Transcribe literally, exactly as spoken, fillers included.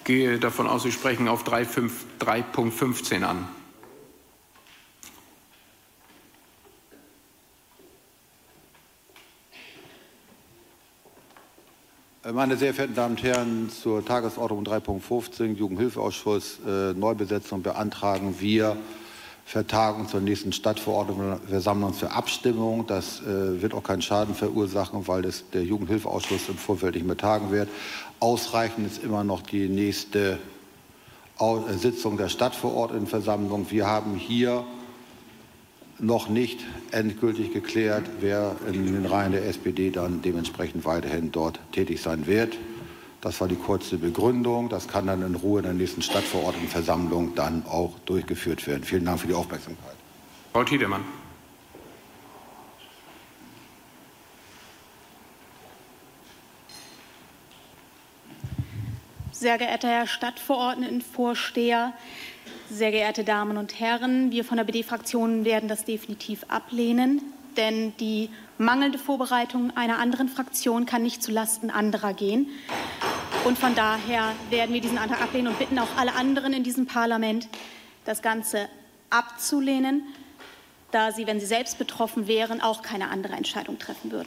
gehe davon aus, Sie sprechen auf drei Punkt fünfzehn an. Meine sehr verehrten Damen und Herren, zur Tagesordnung drei Punkt fünfzehn, Jugendhilfeausschuss, äh, Neubesetzung beantragen wir Vertagung zur nächsten Stadtverordnung. Wir sammeln uns für Abstimmung. Das äh, wird auch keinen Schaden verursachen, weil das, der Jugendhilfeausschuss im Vorfeld nicht mehr tagen wird. Ausreichend ist immer noch die nächste Sitzung der Stadtverordnetenversammlung. Wir haben hier noch nicht endgültig geklärt, wer in den Reihen der S P D dann dementsprechend weiterhin dort tätig sein wird. Das war die kurze Begründung. Das kann dann in Ruhe in der nächsten Stadtverordnetenversammlung dann auch durchgeführt werden. Vielen Dank für die Aufmerksamkeit. Frau Tiedemann. Sehr geehrter Herr Stadtverordnetenvorsteher, sehr geehrte Damen und Herren, wir von der B D-Fraktion werden das definitiv ablehnen, denn die mangelnde Vorbereitung einer anderen Fraktion kann nicht zulasten anderer gehen. Und von daher werden wir diesen Antrag ablehnen und bitten auch alle anderen in diesem Parlament, das Ganze abzulehnen, da sie, wenn sie selbst betroffen wären, auch keine andere Entscheidung treffen würden.